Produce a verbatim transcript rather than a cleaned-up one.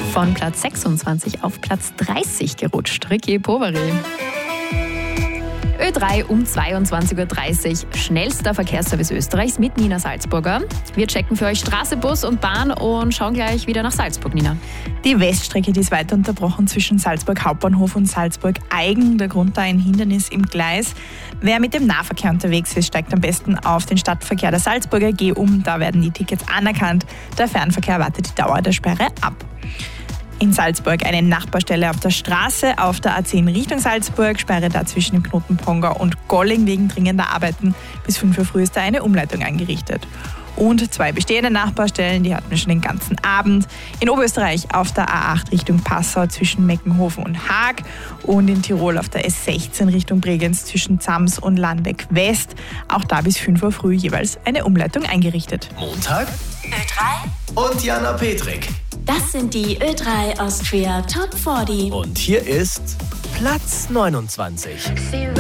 Von Platz sechsundzwanzig auf Platz dreißig gerutscht. Ricky Poveri. Ö drei um zweiundzwanzig Uhr dreißig. Schnellster Verkehrsservice Österreichs mit Nina Salzburger. Wir checken für euch Straße, Bus und Bahn und schauen gleich wieder nach Salzburg, Nina. Die Weststrecke, die ist weiter unterbrochen zwischen Salzburg Hauptbahnhof und Salzburg Eigen. Der Grund da ein Hindernis im Gleis. Wer mit dem Nahverkehr unterwegs ist, steigt am besten auf den Stadtverkehr der Salzburger G um. Da werden die Tickets anerkannt. Der Fernverkehr wartet die Dauer der Sperre ab. In Salzburg eine Nachbarstelle auf der Straße auf der A zehn Richtung Salzburg. Sperre da zwischen dem Knoten Pongau und Golling wegen dringender Arbeiten. Bis fünf Uhr früh ist da eine Umleitung eingerichtet. Und zwei bestehende Nachbarstellen, die hatten wir schon den ganzen Abend. In Oberösterreich auf der A acht Richtung Passau zwischen Meckenhofen und Haag. Und in Tirol auf der S sechzehn Richtung Bregenz zwischen Zams und Landeck West. Auch da bis fünf Uhr früh jeweils eine Umleitung eingerichtet. Montag Ö drei und Jana Petrik. Das sind die Ö drei Austria Top vierzig. Und hier ist Platz neunundzwanzig.